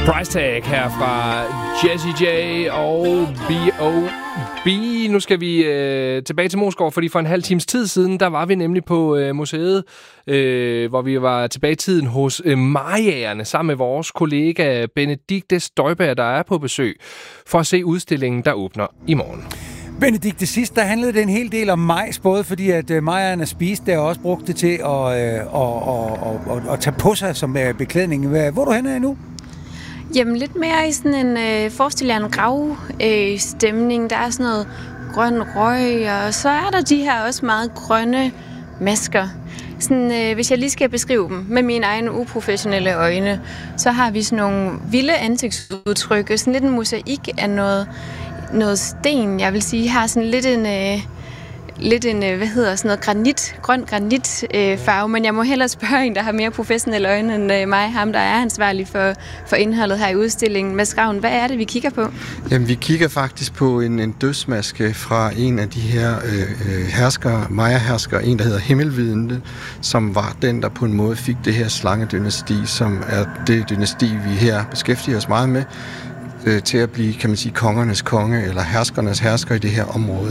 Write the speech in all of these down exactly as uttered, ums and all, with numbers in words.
Price Tag her fra Jessie J og B O B. Nu skal vi øh, tilbage til Moesgaard, fordi for en halv times tid siden, der var vi nemlig på øh, museet, øh, hvor vi var tilbage i tiden hos øh, Mariagerne, sammen med vores kollega Benedikte Støjberg, der er på besøg, for at se udstillingen, der åbner i morgen. Benedikt, det sidste, der handlede det en hel del om majs, både fordi at uh, majerne spiste det, og også brugte det til at, uh, at, at, at, at tage på sig som uh, beklædning. Hvor er du henne nu? Jamen lidt mere i sådan en, øh, forestil jer en gravstemning. Øh, der er sådan noget grøn røg, og så er der de her også meget grønne masker. Sådan, øh, hvis jeg lige skal beskrive dem med mine egne uprofessionelle øjne, så har vi sådan nogle vilde ansigtsudtryk, sådan lidt en mosaik af noget, noget sten, jeg vil sige, har sådan lidt en... Øh, lidt en, hvad hedder sådan noget, granit, grøn granit øh, farve, men jeg må hellere spørge en, der har mere professionelle øjne end øh, mig, ham der er ansvarlig for, for indholdet her i udstillingen. Mads Ravn, hvad er det, vi kigger på? Jamen, vi kigger faktisk på en, en dødsmaske fra en af de her øh, herskere, Maya-herskere, en, der hedder Himmelvidende, som var den, der på en måde fik det her slangedynasti, som er det dynasti, vi her beskæftiger os meget med, øh, til at blive, kan man sige, kongernes konge, eller herskernes hersker i det her område.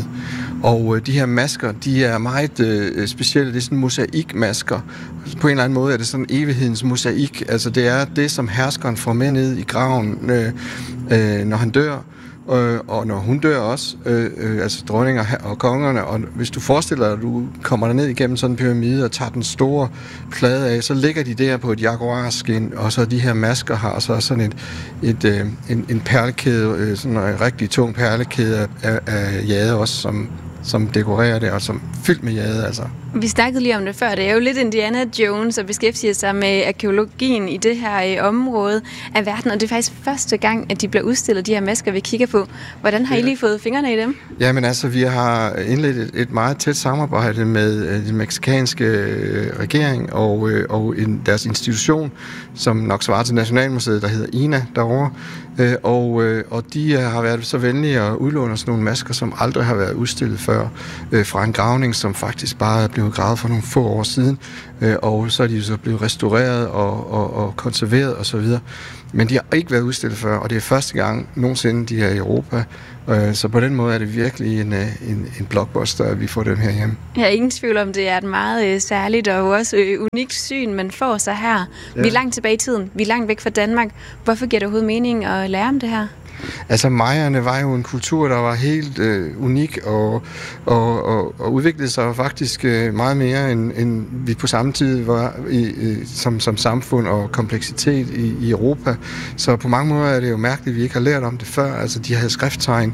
Og øh, de her masker, de er meget øh, specielle. Det er sådan mosaikmasker. På en eller anden måde er det sådan evighedens mosaik. Altså det er det, som herskeren får med ned i graven, øh, øh, når han dør. Øh, og når hun dør også, øh, øh, altså dronninger og kongerne. Og hvis du forestiller dig, at du kommer ned igennem sådan en pyramide og tager den store plade af, så ligger de der på et jaguarskin, og så de her masker har så sådan et, et, øh, en, en perlekæde, øh, sådan en rigtig tung perlekæde af, af, af jade også, som som dekorerer det, og som fyldt med jade, altså. Vi snakkede lige om det før. Det er jo lidt Indiana Jones og beskæftiger sig med arkeologien i det her øh, område af verden, og det er faktisk første gang, at de bliver udstillet, de her masker, vi kigger på. Hvordan har I lige fået fingrene i dem? Jamen altså, vi har indledt et, et meget tæt samarbejde med øh, den mexikanske øh, regering og, øh, og en, deres institution, som nok svarer til Nationalmuseet, der hedder I N A derovre. Øh, og, øh, og de har været så venlige at udlåne sådan nogle masker, som aldrig har været udstillet før, øh, fra en gravning, som faktisk bare er blevet gravet for nogle få år siden, øh, og så er de så blevet restaureret og, og, og konserveret osv. Men de har ikke været udstillet før, og det er første gang nogensinde, de er i Europa. Øh, så på den måde er det virkelig en, en, en blockbuster, at vi får dem her hjem. Jeg er ingen tvivl om, det er et meget øh, særligt og også øh, unikt syn, man får sig her. Ja. Vi er langt tilbage i tiden. Vi er langt væk fra Danmark. Hvorfor giver det overhovedet mening at lære om det her? Altså, Mayerne var jo en kultur, der var helt øh, unik og, og, og, og udviklede sig faktisk øh, meget mere, end, end vi på samme tid var i, i, som, som samfund og kompleksitet i, i Europa. Så på mange måder er det jo mærkeligt, at vi ikke har lært om det før. Altså, de havde skrifttegn,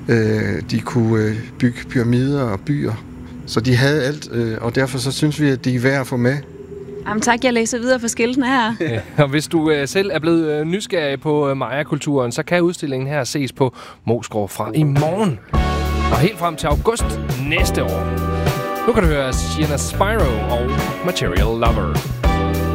øh, de kunne øh, bygge pyramider og byer, så de havde alt, øh, og derfor så synes vi, at de er værd at få med. Jamen tak, jeg læser videre på skiltene her. Ja, og hvis du øh, selv er blevet øh, nysgerrig på øh, Maya-kulturen, så kan udstillingen her ses på Moesgaard fra i morgen. Og helt frem til august næste år. Nu kan du høre Sienna Spyro og Material Lover.